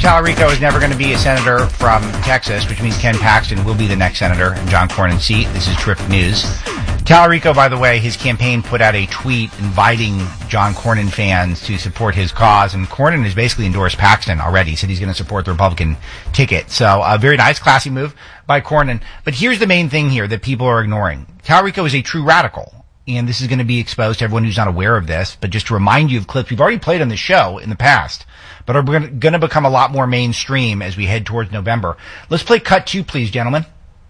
Tallarico is never going to be a senator from Texas, which means Ken Paxton will be the next senator in John Cornyn's seat. This is terrific news. Tallarico, by the way, his campaign put out a tweet inviting John Cornyn fans to support his cause, and Cornyn has basically endorsed Paxton already. He said he's going to support the Republican ticket. So a very nice, classy move by Cornyn. But here's the main thing here that people are ignoring. Tallarico is a true radical. And this is going to be exposed to everyone who's not aware of this. But just to remind you of clips we've already played on the show in the past, but are going to become a lot more mainstream as we head towards November. Let's play cut 2, please, gentlemen.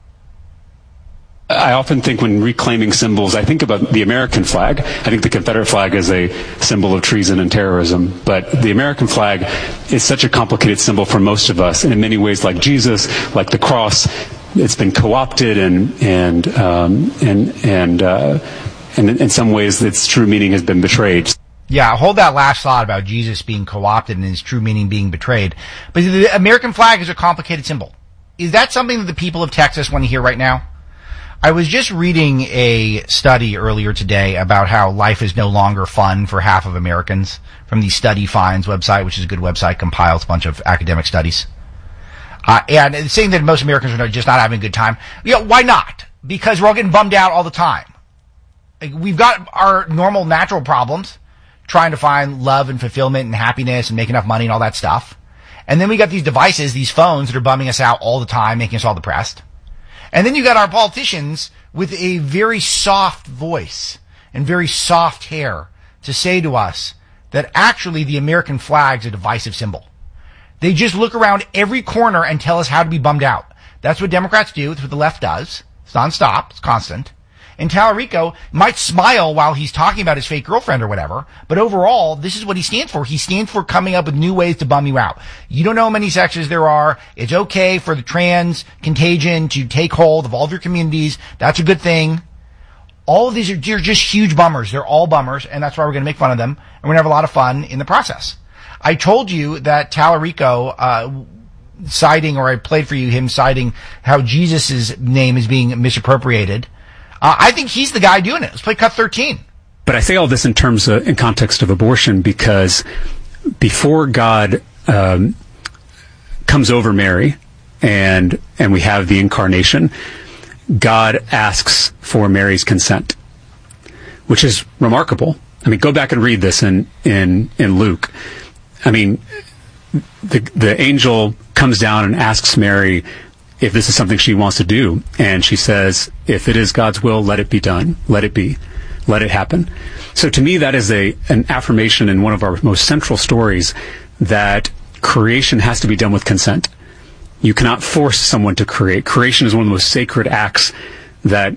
I often think when reclaiming symbols, I think about the American flag. I think the Confederate flag is a symbol of treason and terrorism. But the American flag is such a complicated symbol for most of us. And in many ways, like Jesus, like the cross, it's been co-opted and in some ways its true meaning has been betrayed. Yeah, hold that last thought about Jesus being co-opted and his true meaning being betrayed. But the American flag is a complicated symbol. Is that something that the people of Texas want to hear right now? I was just reading a study earlier today about how life is no longer fun for half of Americans from the Study Finds website, which is a good website, compiles a bunch of academic studies. And saying that most Americans are just not having a good time. Yeah, why not? Because we're all getting bummed out all the time. We've got our normal natural problems, trying to find love and fulfillment and happiness and make enough money and all that stuff. And then we got these devices, these phones that are bumming us out all the time, making us all depressed. And then you got our politicians with a very soft voice and very soft hair to say to us that actually the American flag's a divisive symbol. They just look around every corner and tell us how to be bummed out. That's what Democrats do. That's what the left does. It's nonstop. It's constant. And Tallarico might smile while he's talking about his fake girlfriend or whatever, but overall, this is what he stands for. He stands for coming up with new ways to bum you out. You don't know how many sexes there are. It's okay for the trans contagion to take hold of all of your communities. That's a good thing. All of these are just huge bummers. They're all bummers, and that's why we're going to make fun of them, and we're going to have a lot of fun in the process. I told you that Tallarico, citing, or I played for you him citing how Jesus' name is being misappropriated. I think he's the guy doing it. Let's play cut 13. But I say all this in terms in context of abortion because before God comes over Mary and we have the incarnation, God asks for Mary's consent, which is remarkable. I mean, go back and read this in Luke. I mean, the angel comes down and asks Mary if this is something she wants to do. And she says, if it is God's will, let it be done. Let it be. Let it happen. So to me, that is an affirmation in one of our most central stories that creation has to be done with consent. You cannot force someone to create. Creation is one of the most sacred acts that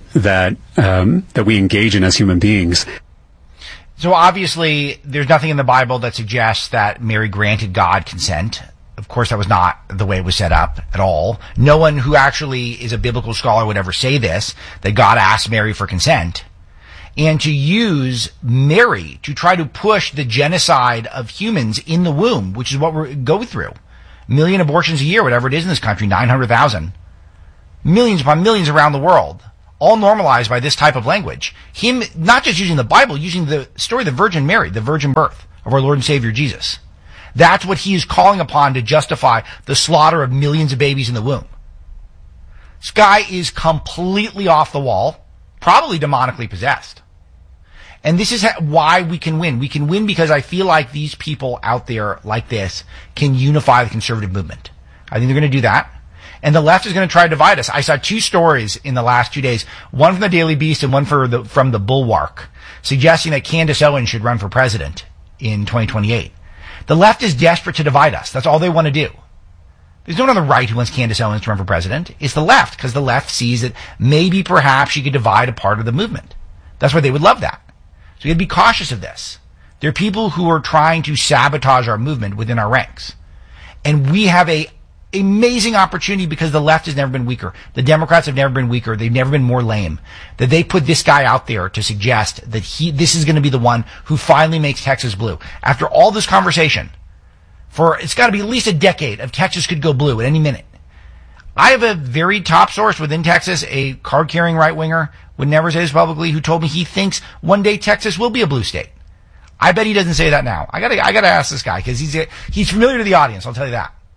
we engage in as human beings. So obviously, there's nothing in the Bible that suggests that Mary granted God consent. Of course, that was not the way it was set up at all. No one who actually is a biblical scholar would ever say this, that God asked Mary for consent. And to use Mary to try to push the genocide of humans in the womb, which is what we go through. 1 million abortions a year, whatever it is in this country, 900,000. Millions upon millions around the world, all normalized by this type of language. Him not just using the Bible, using the story of the Virgin Mary, the virgin birth of our Lord and Savior Jesus. That's what he is calling upon to justify the slaughter of millions of babies in the womb. This guy is completely off the wall, probably demonically possessed. And this is why we can win. We can win because I feel like these people out there like this can unify the conservative movement. I think they're going to do that. And the left is going to try to divide us. I saw 2 stories in the last 2 days, one from the Daily Beast and one from the Bulwark, suggesting that Candace Owens should run for president in 2028. The left is desperate to divide us. That's all they want to do. There's no one on the right who wants Candace Owens to run for president. It's the left, because the left sees that maybe perhaps she could divide a part of the movement. That's why they would love that. So you have to be cautious of this. There are people who are trying to sabotage our movement within our ranks. And we have a amazing opportunity because the left has never been weaker. The Democrats have never been weaker. They've never been more lame. That they put this guy out there to suggest that this is going to be the one who finally makes Texas blue. After all this conversation, it's got to be at least a decade of Texas could go blue at any minute. I have a very top source within Texas, a card-carrying right-winger, would never say this publicly, who told me he thinks one day Texas will be a blue state. I bet he doesn't say that now. I gotta ask this guy because he's familiar to the audience. I'll tell you that.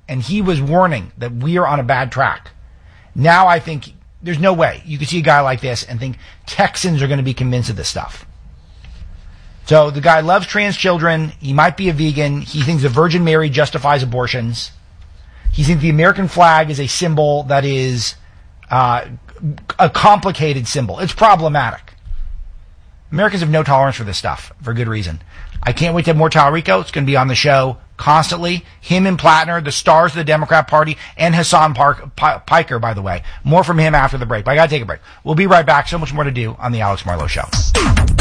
and he was warning that we are on a bad track. Now I think there's no way you could see a guy like this and think Texans are going to be convinced of this stuff. So the guy loves trans children. He might be a vegan. He thinks the Virgin Mary justifies abortions. He thinks the American flag is a symbol that is a complicated symbol. It's problematic. Americans have no tolerance for this stuff for good reason. I can't wait to have more Talarico. It's going to be on the show constantly. Him and Plattner, the stars of the Democrat Party, and Hassan Piker, by the way. More from him after the break. But I got to take a break. We'll be right back. So much more to do on the Alex Marlowe Show.